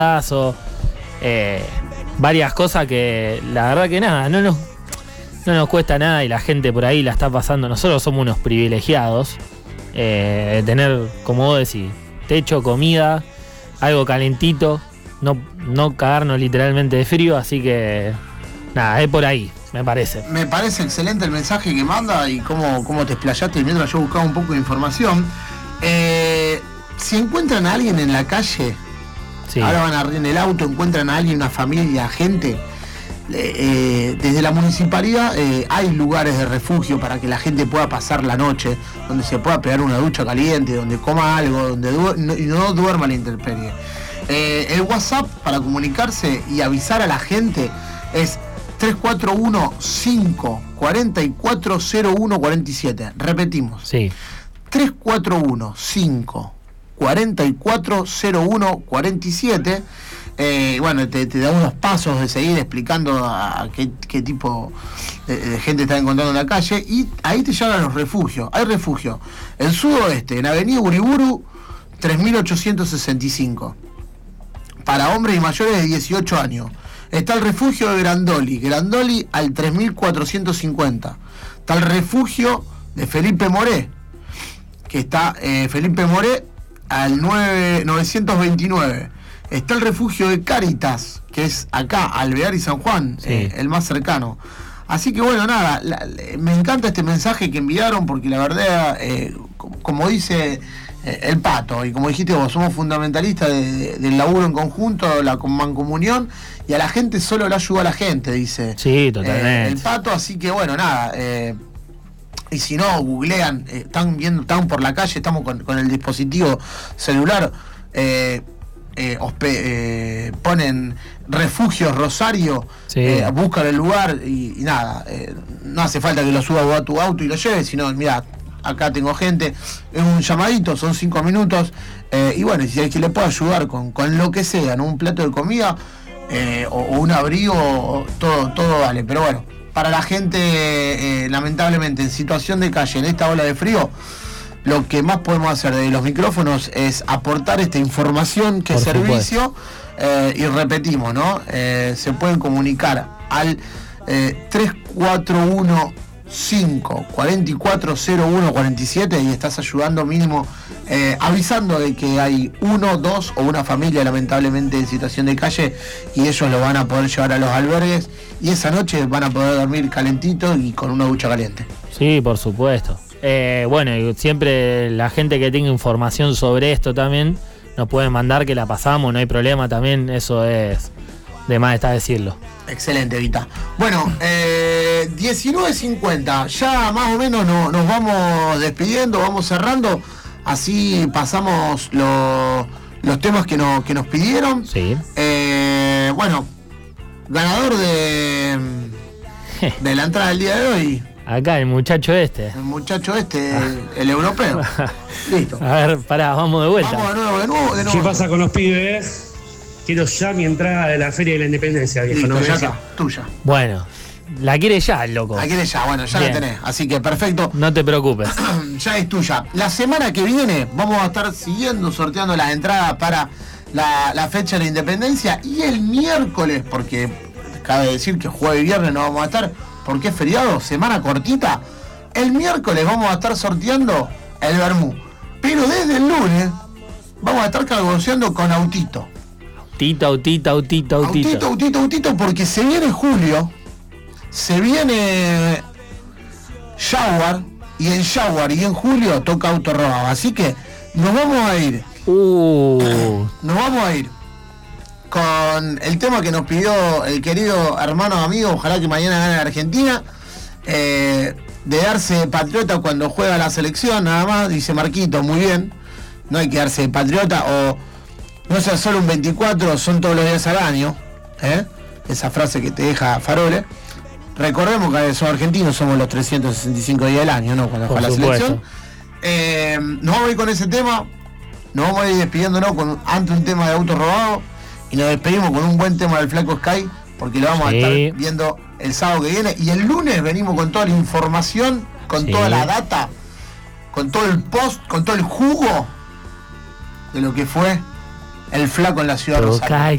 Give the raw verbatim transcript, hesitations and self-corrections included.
o eh, varias cosas que la verdad que nada, no nos, no nos cuesta nada y la gente por ahí la está pasando. Nosotros somos unos privilegiados eh, de tener, como vos decís, techo, comida, algo calentito, no, no cagarnos literalmente de frío, así que nada, es por ahí, me parece. Me parece excelente el mensaje que manda y cómo, cómo te explayaste mientras yo buscaba un poco de información. Eh, si encuentran a alguien en la calle, sí. Ahora van a, en el auto, encuentran a alguien, una familia, gente, eh, desde la municipalidad eh, hay lugares de refugio para que la gente pueda pasar la noche, donde se pueda pegar una ducha caliente, donde coma algo, donde du- no, y no duerma a la intemperie. Eh, el WhatsApp para comunicarse y avisar a la gente es tres cuatro uno, cinco cuatro cuatro, cero uno cuatro siete. Repetimos. Sí. tres cuatro uno, cinco cuatro cuatro, cero uno cuatro siete. Eh, bueno, te, te da unos pasos de seguir explicando a, a qué, qué tipo de, de gente está encontrando en la calle. Y ahí te llevan a los refugios. Hay refugios en Sudoeste, en Avenida Uriburu tres mil ochocientos sesenta y cinco. Para hombres y mayores de dieciocho años. Está el refugio de Grandoli, Grandoli al tres mil cuatrocientos cincuenta. Está el refugio de Felipe Moré, que está eh, Felipe Moré al nueve, novecientos veintinueve. Está el refugio de Cáritas, que es acá, Alvear y San Juan, sí. eh, el más cercano. Así que bueno, nada, la, la, me encanta este mensaje que enviaron, porque la verdad, eh, como, como dice eh, el Pato, y como dijiste vos, somos fundamentalistas de, de, del laburo en conjunto, la mancomunión, y a la gente solo le ayuda a la gente, dice sí, totalmente. Eh, el Pato. Así que bueno, nada, eh, y si no, googlean, eh, están viendo, están por la calle, estamos con, con el dispositivo celular, eh, eh, hospe, eh, ponen Refugios Rosario, sí. eh, buscan el lugar y, y nada, eh, no hace falta que lo subas vos a tu auto y lo lleves, sino, mira, acá tengo gente, es un llamadito, son cinco minutos, eh, y bueno, si hay que le puede ayudar con, con lo que sea, ¿no? Un plato de comida eh, o, o un abrigo, todo, todo vale, pero bueno, para la gente, eh, lamentablemente, en situación de calle, en esta ola de frío, lo que más podemos hacer desde los micrófonos es aportar esta información que es servicio, eh, y repetimos, ¿no? Eh, se pueden comunicar al eh, tres cuatro uno, cinco cuatro cuatro, cero uno cuatro siete y estás ayudando mínimo, eh, avisando de que hay uno, dos o una familia lamentablemente en situación de calle y ellos lo van a poder llevar a los albergues y esa noche van a poder dormir calentito y con una ducha caliente. Sí, por supuesto. Eh, bueno, y siempre la gente que tenga información sobre esto también nos pueden mandar, que la pasamos, no hay problema también, eso es de más está decirlo. Excelente, Vita. Bueno, eh, diecinueve cincuenta, ya más o menos no, nos vamos despidiendo, vamos cerrando, así pasamos lo, los temas que, no, que nos pidieron. Sí. Eh, bueno, ganador de, de la entrada del día de hoy. Acá, el muchacho este. El muchacho este, el, el europeo. Listo. A ver, pará, vamos de vuelta. Vamos de nuevo, de nuevo, de nuevo. ¿Qué pasa con los pibes? Quiero ya mi entrada de la Feria de la Independencia, viejo. Listo, no ya me está, tuya. Bueno, la quiere ya, el loco. La quiere ya, bueno, ya Bien. La tenés. Así que perfecto. No te preocupes. Ya es tuya. La semana que viene vamos a estar siguiendo, sorteando las entradas para la, la fecha de la Independencia. Y el miércoles, porque cabe decir que jueves y viernes no vamos a estar, porque es feriado, semana cortita. El miércoles vamos a estar sorteando el vermú. Pero desde el lunes vamos a estar calgoceando con autito. Autito, autito, autito, autito. Autito, autito, autito, porque se viene julio, se viene Jaguar, y en Jaguar y en julio toca auto robado. Así que nos vamos a ir. Uh. Nos vamos a ir con el tema que nos pidió el querido hermano amigo, ojalá que mañana gane la Argentina, eh, de darse patriota cuando juega la selección, nada más, dice Marquito, muy bien, no hay que darse patriota, o no sea solo un veinticuatro, son todos los días al año, ¿eh? Esa frase que te deja Farole. Recordemos que somos argentinos, somos los trescientos sesenta y cinco días del año, ¿no? Cuando juega la selección. Eh, nos vamos a ir con ese tema, nos vamos a ir despidiéndonos con ante un tema de auto robado. Y nos despedimos con un buen tema del Flaco Sky, porque lo vamos sí. a estar viendo el sábado que viene. Y el lunes venimos con toda la información, con sí. toda la data, con todo el post, con todo el jugo de lo que fue el flaco en la ciudad de Rosario. Toca